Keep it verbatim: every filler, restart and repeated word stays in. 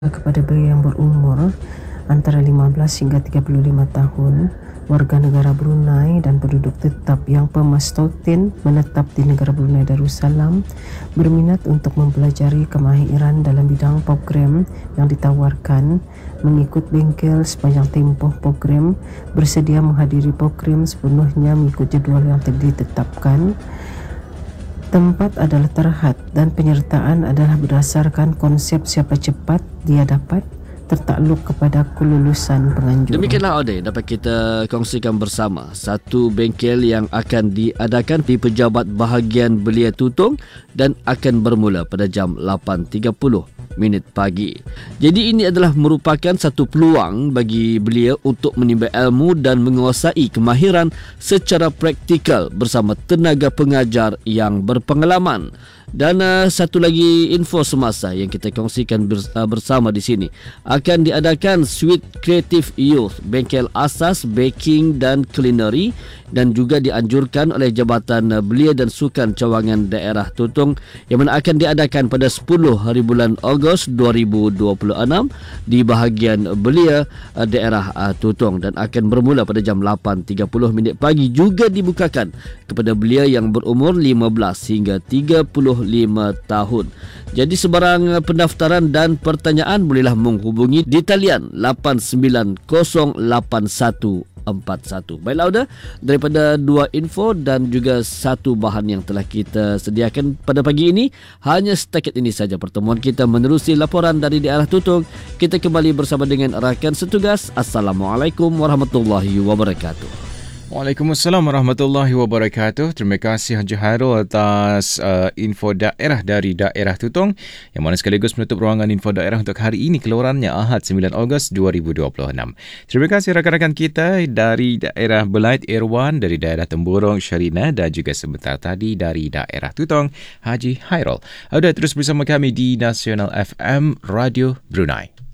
kepada belia yang berumur antara lima belas hingga tiga puluh lima tahun, warga negara Brunei dan penduduk tetap yang pemastotin menetap di negara Brunei Darussalam berminat untuk mempelajari kemahiran dalam bidang program yang ditawarkan mengikut bengkel sepanjang tempoh program, bersedia menghadiri program sepenuhnya mengikut jadual yang telah ditetapkan. Tempat adalah terhad dan penyertaan adalah berdasarkan konsep siapa cepat dia dapat, tertakluk kepada kelulusan penganjur. Demikianlah Ode dapat kita kongsikan bersama satu bengkel yang akan diadakan di pejabat bahagian Belia Tutong dan akan bermula pada jam lapan tiga puluh minit pagi. Jadi ini adalah merupakan satu peluang bagi belia untuk menimba ilmu dan menguasai kemahiran secara praktikal bersama tenaga pengajar yang berpengalaman. Dan uh, satu lagi info semasa yang kita kongsikan bers- uh, bersama di sini, akan diadakan Sweet Creative Youth, bengkel asas, baking dan culinary, dan juga dianjurkan oleh Jabatan uh, Belia dan Sukan Cawangan Daerah Tutong yang mana akan diadakan pada sepuluh hari bulan Ogos dua ribu dua puluh enam di bahagian Belia uh, daerah uh, Tutong dan akan bermula pada jam lapan tiga puluh minit pagi. Juga dibukakan kepada belia yang berumur lima belas hingga tiga puluh lima tahun. Jadi sebarang pendaftaran dan pertanyaan bolehlah menghubungi di talian lapan sembilan kosong lapan satu empat satu. Baiklah Uda, daripada dua info dan juga satu bahan yang telah kita sediakan pada pagi ini, hanya setakat ini saja pertemuan kita. Menerusi laporan dari daerah Tutong, kita kembali bersama dengan rakan setugas. Assalamualaikum warahmatullahi wabarakatuh. Waalaikumsalam warahmatullahi wabarakatuh. Terima kasih Haji Hairul atas uh, info daerah dari daerah Tutong yang mana sekaligus menutup ruangan info daerah untuk hari ini, keluarannya Ahad sembilan Ogos dua ribu dua puluh enam. Terima kasih rakan-rakan kita dari daerah Belait Irwan, dari daerah Temburong Sharina dan juga sebentar tadi dari daerah Tutong Haji Hairul. Ada terus bersama kami di Nasional F M Radio Brunei.